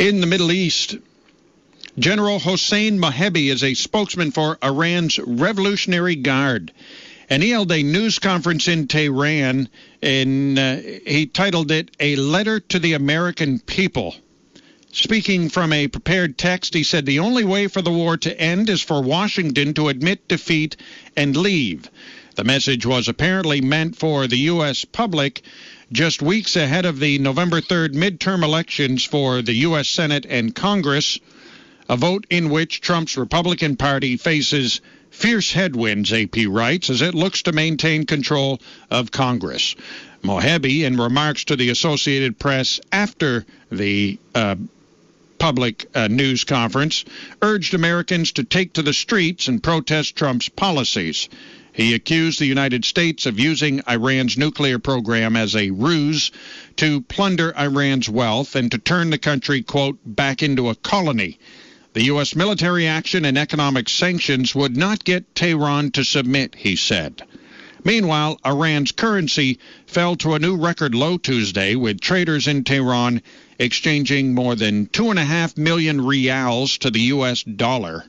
In the Middle East, General Hossein Mohebi is a spokesman for Iran's Revolutionary Guard. And he held a news conference in Tehran, and he titled it, "A Letter to the American People." Speaking from a prepared text, he said the only way for the war to end is for Washington to admit defeat and leave. The message was apparently meant for the U.S. public just weeks ahead of the November 3rd midterm elections for the U.S. Senate and Congress, a vote in which Trump's Republican Party faces fierce headwinds, AP writes, as it looks to maintain control of Congress. Mohebi, in remarks to the Associated Press after the public news conference, urged Americans to take to the streets and protest Trump's policies. He accused the United States of using Iran's nuclear program as a ruse to plunder Iran's wealth and to turn the country, quote, back into a colony. The U.S. military action and economic sanctions would not get Tehran to submit, he said. Meanwhile, Iran's currency fell to a new record low Tuesday, with traders in Tehran exchanging more than 2.5 million rials to the U.S. dollar.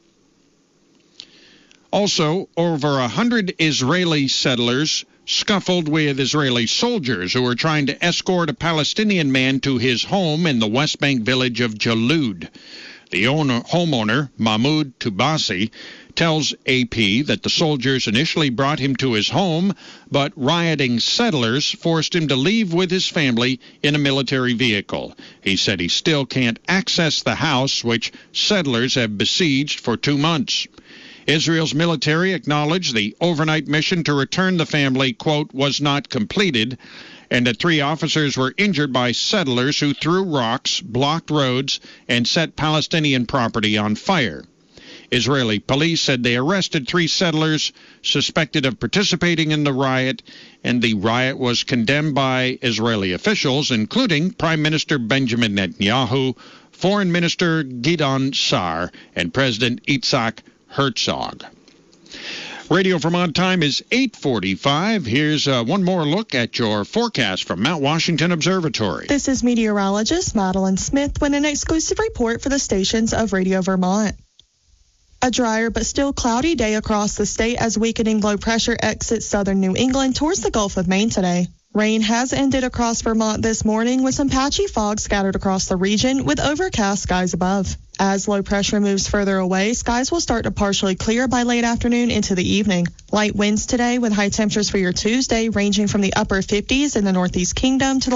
Also, over 100 Israeli settlers scuffled with Israeli soldiers who were trying to escort a Palestinian man to his home in the West Bank village of Jalud. The homeowner, Mahmoud Tubasi, tells AP that the soldiers initially brought him to his home, but rioting settlers forced him to leave with his family in a military vehicle. He said he still can't access the house, which settlers have besieged for 2 months. Israel's military acknowledged the overnight mission to return the family, quote, was not completed, and that 3 officers were injured by settlers who threw rocks, blocked roads, and set Palestinian property on fire. Israeli police said they arrested 3 settlers suspected of participating in the riot, and the riot was condemned by Israeli officials, including Prime Minister Benjamin Netanyahu, Foreign Minister Gideon Sa'ar, and President Yitzhak Herzog. Radio Vermont time is 8:45. Here's one more look at your forecast from Mount Washington Observatory. This is meteorologist Madeline Smith with an exclusive report for the stations of Radio Vermont. A drier but still cloudy day across the state as weakening low pressure exits southern New England towards the Gulf of Maine today. Rain has ended across Vermont this morning with some patchy fog scattered across the region with overcast skies above. As low pressure moves further away, skies will start to partially clear by late afternoon into the evening. Light winds today with high temperatures for your Tuesday ranging from the upper 50s in the Northeast Kingdom to the